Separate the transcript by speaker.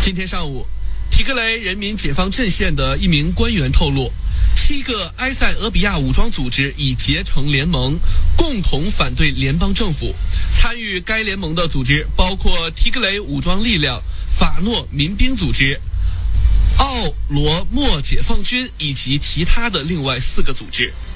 Speaker 1: 今天上午，提格雷人民解放阵线的一名官员透露，7个埃塞俄比亚武装组织已结成联盟，共同反对联邦政府。参与该联盟的组织包括提格雷武装力量、法诺民兵组织、奥罗莫解放军以及其他的另外4个组织。